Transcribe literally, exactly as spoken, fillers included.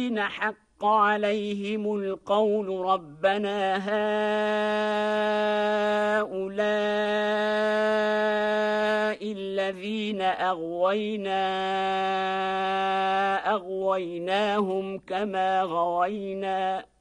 حق عليهم القول ربنا هؤلاء الذين أغوينا أغويناهم كما غوينا